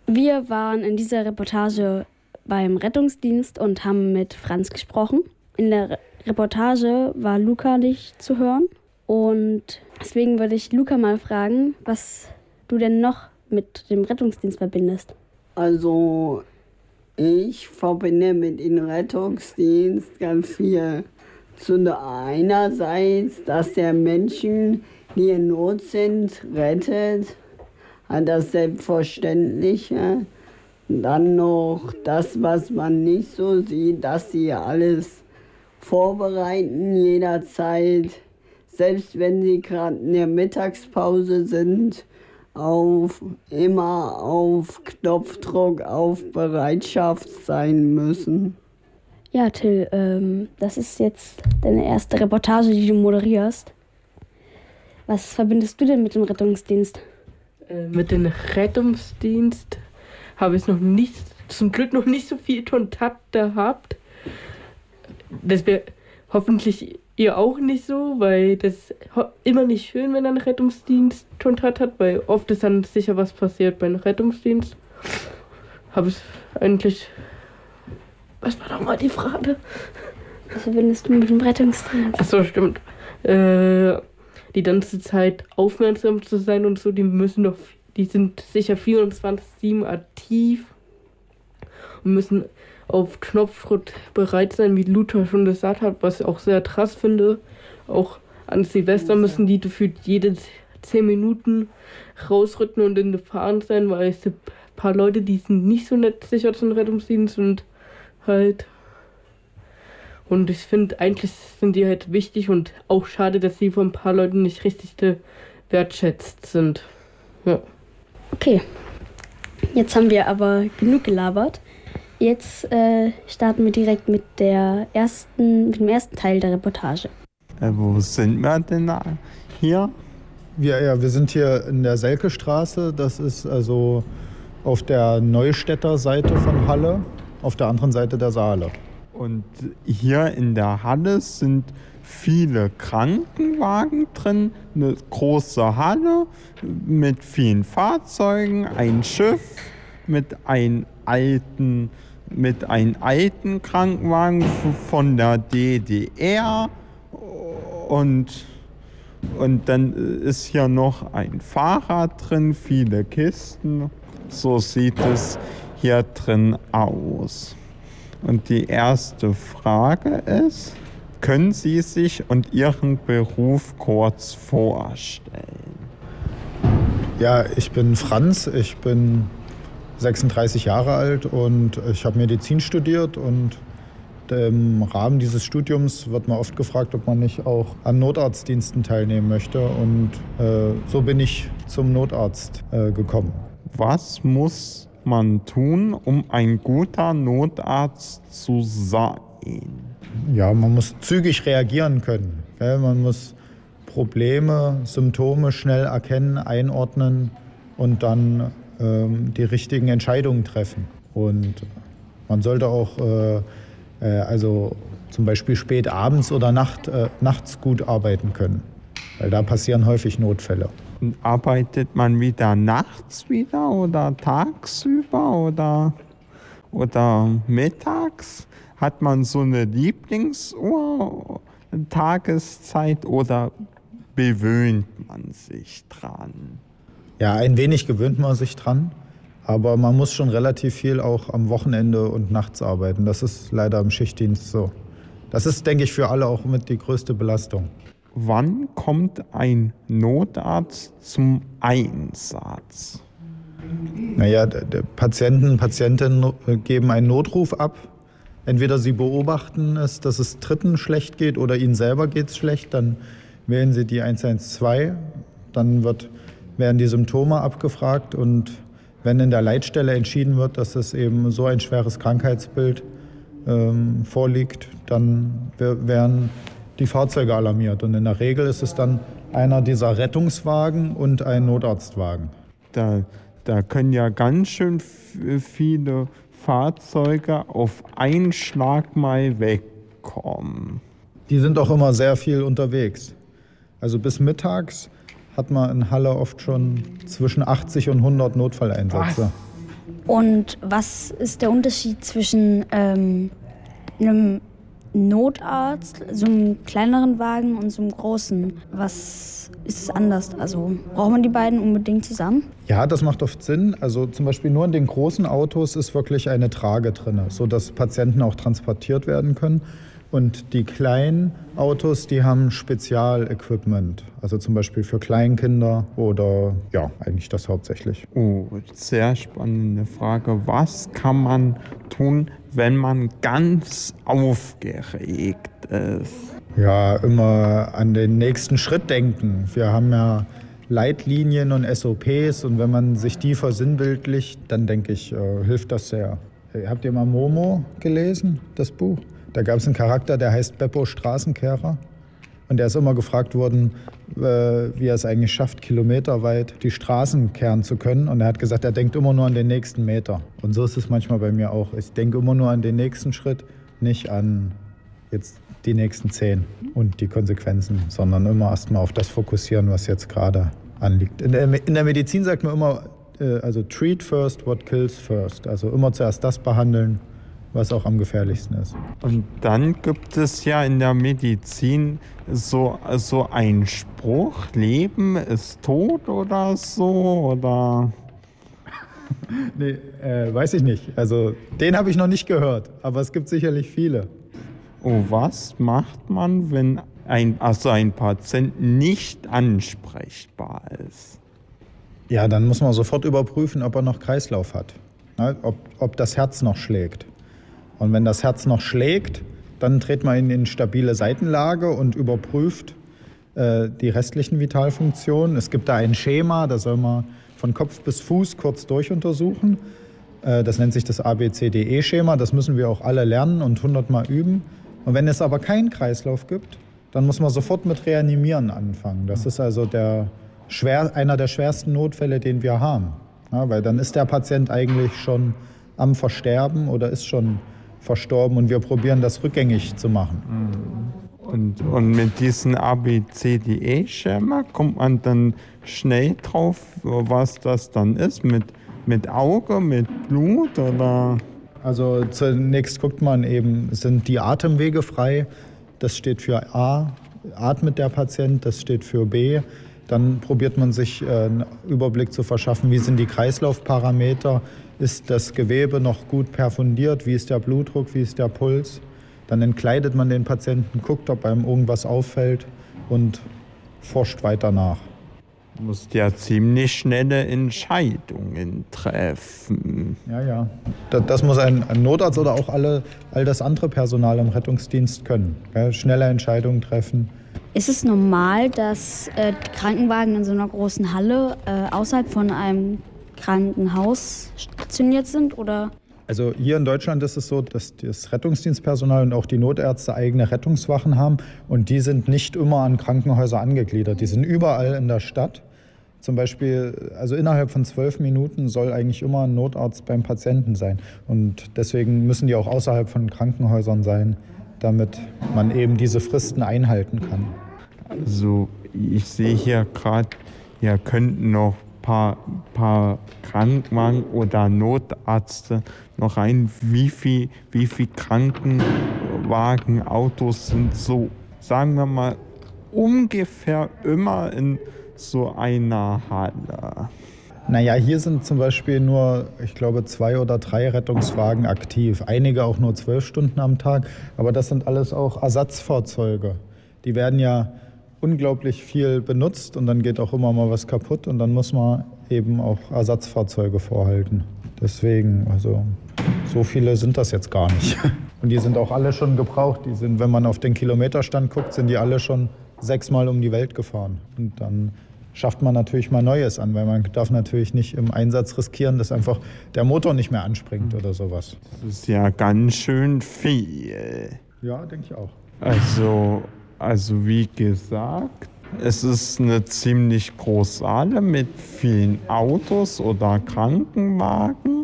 Wir waren in dieser Reportage beim Rettungsdienst und haben mit Franz gesprochen. In der Reportage war Luca nicht zu hören. Und deswegen würde ich Luca mal fragen, was du denn noch mit dem Rettungsdienst verbindest. Also ich verbinde mit dem Rettungsdienst ganz viel. Einerseits, dass der Menschen, die in Not sind, rettet, das Selbstverständliche. Dann noch das, was man nicht so sieht, dass sie alles vorbereiten jederzeit, selbst wenn sie gerade in der Mittagspause sind, immer auf Knopfdruck, auf Bereitschaft sein müssen. Ja, Till, das ist jetzt deine erste Reportage, die du moderierst. Was verbindest du denn mit dem Rettungsdienst? Mit dem Rettungsdienst habe ich zum Glück noch nicht so viel Kontakt gehabt. Das wäre hoffentlich ihr auch nicht so, weil das immer nicht schön, wenn ein Rettungsdienst Kontakt hat, weil oft ist dann sicher was passiert beim Rettungsdienst. Habe ich eigentlich... Was war doch mal die Frage? Was verbindest du mit dem Rettungsdienst? Achso, stimmt. Die ganze Zeit aufmerksam zu sein und so, die sind sicher 24/7 aktiv und müssen auf Knopfdruck bereit sein, wie Luther schon gesagt hat, was ich auch sehr krass finde. Auch an Silvester müssen die gefühlt jede 10 Minuten rausrücken und in Gefahren sein, weil es gibt ein paar Leute, die sind nicht so nett sicher zum Rettungsdienst und ich finde, eigentlich sind die halt wichtig und auch schade, dass sie von ein paar Leuten nicht richtig wertschätzt sind. Ja. Okay, jetzt haben wir aber genug gelabert. Jetzt starten wir direkt mit dem ersten Teil der Reportage. Wo sind wir denn hier? Wir sind hier in der Selkestraße. Das ist also auf der Neustädter Seite von Halle, auf der anderen Seite der Saale. Und hier in der Halle sind viele Krankenwagen drin, eine große Halle mit vielen Fahrzeugen, ein Schiff mit einem alten Krankenwagen von der DDR und dann ist hier noch ein Fahrrad drin, viele Kisten. So sieht es hier drin aus. Und die erste Frage ist, können Sie sich und Ihren Beruf kurz vorstellen? Ja, ich bin Franz, ich bin 36 Jahre alt und ich habe Medizin studiert und im Rahmen dieses Studiums wird man oft gefragt, ob man nicht auch an Notarztdiensten teilnehmen möchte und so bin ich zum Notarzt gekommen. Was muss man tun, um ein guter Notarzt zu sein? Ja, man muss zügig reagieren können. Man muss Probleme, Symptome schnell erkennen, einordnen und dann die richtigen Entscheidungen treffen. Und man sollte auch also zum Beispiel spät abends oder nachts gut arbeiten können, weil da passieren häufig Notfälle. Und arbeitet man wieder nachts oder tagsüber oder mittags? Hat man so eine Lieblingsuhr, Tageszeit oder gewöhnt man sich dran? Ja, ein wenig gewöhnt man sich dran, aber man muss schon relativ viel auch am Wochenende und nachts arbeiten. Das ist leider im Schichtdienst so. Das ist, denke ich, für alle auch mit die größte Belastung. Wann kommt ein Notarzt zum Einsatz? Naja, Patientinnen geben einen Notruf ab. Entweder sie beobachten es, dass es Dritten schlecht geht oder ihnen selber geht es schlecht. Dann wählen sie die 112. Dann werden die Symptome abgefragt. Und wenn in der Leitstelle entschieden wird, dass es eben so ein schweres Krankheitsbild vorliegt, dann werden die Fahrzeuge alarmiert. Und in der Regel ist es dann einer dieser Rettungswagen und ein Notarztwagen. Da können ja ganz schön viele Fahrzeuge auf einen Schlag mal wegkommen. Die sind auch immer sehr viel unterwegs. Also bis mittags hat man in Halle oft schon zwischen 80 und 100 Notfalleinsätze. Und was ist der Unterschied zwischen einem Notarzt, so einem kleineren Wagen und so einem großen? Was ist anders? Also braucht man die beiden unbedingt zusammen? Ja, das macht oft Sinn. Also zum Beispiel nur in den großen Autos ist wirklich eine Trage drin, sodass Patienten auch transportiert werden können. Und die kleinen Autos, die haben Spezialequipment, also zum Beispiel für Kleinkinder oder ja, eigentlich das hauptsächlich. Oh, sehr spannende Frage. Was kann man tun, wenn man ganz aufgeregt ist? Ja, immer an den nächsten Schritt denken. Wir haben ja Leitlinien und SOPs und wenn man sich die versinnbildlicht, dann denke ich, hilft das sehr. Habt ihr mal Momo gelesen, das Buch? Da gab es einen Charakter, der heißt Beppo Straßenkehrer. Und der ist immer gefragt worden, wie er es eigentlich schafft, kilometerweit die Straßen kehren zu können. Und er hat gesagt, er denkt immer nur an den nächsten Meter. Und so ist es manchmal bei mir auch. Ich denke immer nur an den nächsten Schritt, nicht an jetzt die nächsten 10 und die Konsequenzen, sondern immer erst mal auf das fokussieren, was jetzt gerade anliegt. In der Medizin sagt man immer, also treat first what kills first. Also immer zuerst das behandeln, was auch am gefährlichsten ist. Und dann gibt es ja in der Medizin so einen Spruch, Leben ist tot oder so, oder? Nee, weiß ich nicht. Also den habe ich noch nicht gehört, aber es gibt sicherlich viele. Oh, was macht man, wenn ein Patient nicht ansprechbar ist? Ja, dann muss man sofort überprüfen, ob er noch Kreislauf hat, ob das Herz noch schlägt. Und wenn das Herz noch schlägt, dann dreht man ihn in stabile Seitenlage und überprüft die restlichen Vitalfunktionen. Es gibt da ein Schema, das soll man von Kopf bis Fuß kurz durchuntersuchen. Das nennt sich das ABCDE-Schema. Das müssen wir auch alle lernen und 100-mal üben. Und wenn es aber keinen Kreislauf gibt, dann muss man sofort mit Reanimieren anfangen. Das ist also einer der schwersten Notfälle, den wir haben. Ja, weil dann ist der Patient eigentlich schon am Versterben oder ist schon verstorben und wir probieren das rückgängig zu machen. Und mit diesem ABCDE-Schema kommt man dann schnell drauf, was das dann ist, mit Auge, mit Blut oder? Also zunächst guckt man eben, sind die Atemwege frei? Das steht für A, atmet der Patient, das steht für B. Dann probiert man sich einen Überblick zu verschaffen, wie sind die Kreislaufparameter, ist das Gewebe noch gut perfundiert, wie ist der Blutdruck, wie ist der Puls. Dann entkleidet man den Patienten, guckt, ob einem irgendwas auffällt und forscht weiter nach. Du musst ja ziemlich schnelle Entscheidungen treffen. Ja. Das muss ein Notarzt oder auch all das andere Personal im Rettungsdienst können. Schnelle Entscheidungen treffen. Ist es normal, dass Krankenwagen in so einer großen Halle außerhalb von einem Krankenhaus stationiert sind, oder? Also hier in Deutschland ist es so, dass das Rettungsdienstpersonal und auch die Notärzte eigene Rettungswachen haben und die sind nicht immer an Krankenhäuser angegliedert. Die sind überall in der Stadt. Zum Beispiel, also innerhalb von 12 Minuten soll eigentlich immer ein Notarzt beim Patienten sein. Und deswegen müssen die auch außerhalb von Krankenhäusern sein, damit man eben diese Fristen einhalten kann. Also ich sehe hier gerade, hier könnten noch paar Krankenwagen oder Notärzte noch rein. Wie viel Krankenwagen, Autos sind so, sagen wir mal, ungefähr immer in so einer Halle? Naja, hier sind zum Beispiel nur, ich glaube, 2 oder 3 Rettungswagen aktiv. Einige auch nur 12 Stunden am Tag. Aber das sind alles auch Ersatzfahrzeuge. Die werden ja unglaublich viel benutzt und dann geht auch immer mal was kaputt und dann muss man eben auch Ersatzfahrzeuge vorhalten. Deswegen, also so viele sind das jetzt gar nicht. Und die sind auch alle schon gebraucht. Die sind, wenn man auf den Kilometerstand guckt, sind die alle schon 6-mal um die Welt gefahren. Und dann schafft man natürlich mal Neues an, weil man darf natürlich nicht im Einsatz riskieren, dass einfach der Motor nicht mehr anspringt oder sowas. Das ist ja ganz schön viel. Ja, denke ich auch. Also wie gesagt, es ist eine ziemlich große Halle mit vielen Autos oder Krankenwagen.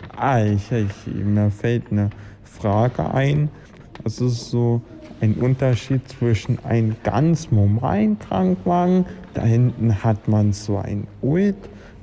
Mir fällt eine Frage ein. Es ist so ein Unterschied zwischen einem ganz normalen Krankenwagen. Da hinten hat man so ein Ult,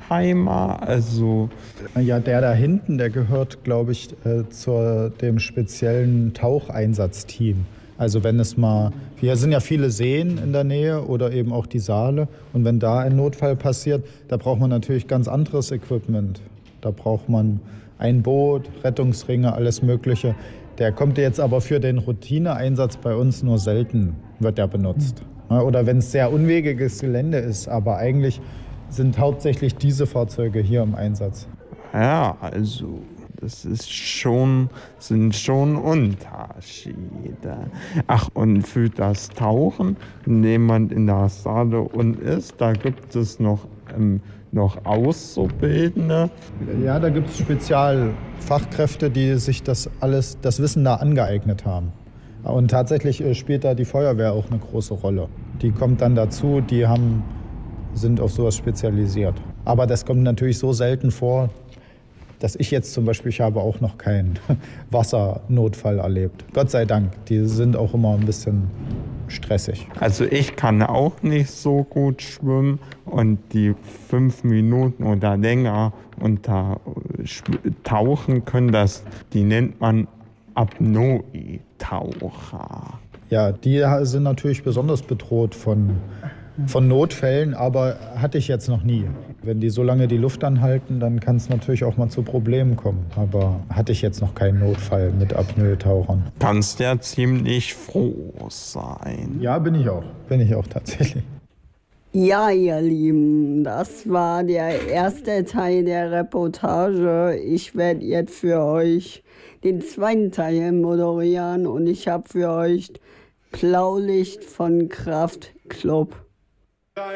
Oldtimer? Also Ja, der da hinten, der gehört, glaube ich, zu dem speziellen Taucheinsatzteam. Also wenn es mal, hier sind ja viele Seen in der Nähe oder eben auch die Saale. Und wenn da ein Notfall passiert, da braucht man natürlich ganz anderes Equipment. Da braucht man ein Boot, Rettungsringe, alles Mögliche. Der kommt jetzt aber für den Routineeinsatz bei uns nur selten, wird der benutzt. Oder wenn es sehr unwegiges Gelände ist, aber eigentlich sind hauptsächlich diese Fahrzeuge hier im Einsatz. ja, also das sind schon Unterschiede. Ach, und für das Tauchen, wenn jemand in der Saale unten ist, da gibt es noch Auszubildende. Ja, da gibt es Spezialfachkräfte, die sich das Wissen da angeeignet haben. Und tatsächlich spielt da die Feuerwehr auch eine große Rolle. Die kommt dann dazu, sind auf sowas spezialisiert. Aber das kommt natürlich so selten vor, dass ich habe auch noch keinen Wassernotfall erlebt. Gott sei Dank, die sind auch immer ein bisschen stressig. Also ich kann auch nicht so gut schwimmen und die 5 Minuten oder länger unter tauchen können, die nennt man Apnoe-Taucher. Ja, die sind natürlich besonders bedroht von Notfällen, aber hatte ich jetzt noch nie. Wenn die so lange die Luft anhalten, dann kann es natürlich auch mal zu Problemen kommen. Aber hatte ich jetzt noch keinen Notfall mit Apnoe-Tauchern. Kannst ja ziemlich froh sein. Ja, bin ich auch. Bin ich auch tatsächlich. Ja, ihr Lieben, das war der erste Teil der Reportage. Ich werde jetzt für euch den zweiten Teil moderieren und ich habe für euch Blaulicht von Kraftklub.